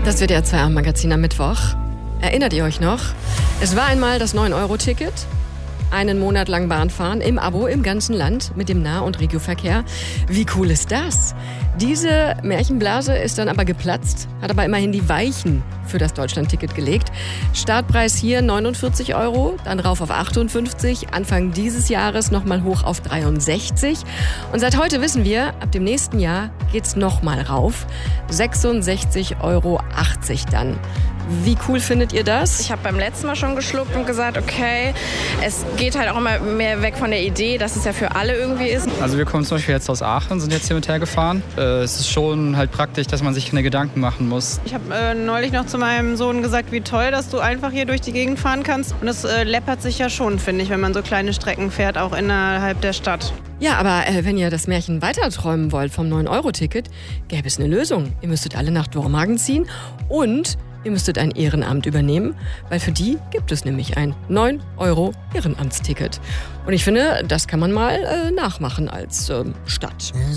Das WDR 2 am Magazin am Mittwoch. Erinnert ihr euch noch? Es war einmal das 9-Euro-Ticket. Einen Monat lang Bahn fahren, im Abo, im ganzen Land, mit dem Nah- und Regioverkehr. Wie cool ist das? Diese Märchenblase ist dann aber geplatzt, hat aber immerhin die Weichen für das Deutschland-Ticket gelegt. Startpreis hier 49 Euro, dann rauf auf 58, Anfang dieses Jahres nochmal hoch auf 63. Und seit heute wissen wir, ab dem nächsten Jahr geht's nochmal rauf. 66,80 Euro dann. Wie cool findet ihr das? Ich habe beim letzten Mal schon geschluckt und gesagt, okay, es geht halt auch immer mehr weg von der Idee, dass es ja für alle irgendwie ist. Also wir kommen zum Beispiel jetzt aus Aachen, sind jetzt hier mit hergefahren. Es ist schon halt praktisch, dass man sich keine Gedanken machen muss. Ich habe neulich noch zu meinem Sohn gesagt, wie toll, dass du einfach hier durch die Gegend fahren kannst. Und es läppert sich ja schon, finde ich, wenn man so kleine Strecken fährt, auch innerhalb der Stadt. Ja, aber wenn ihr das Märchen weiterträumen wollt vom 9-Euro-Ticket, gäbe es eine Lösung. Ihr müsstet alle nach Dormagen ziehen und ihr müsstet ein Ehrenamt übernehmen, weil für die gibt es nämlich ein 9-Euro-Ehrenamtsticket. Und ich finde, das kann man mal nachmachen als Stadt.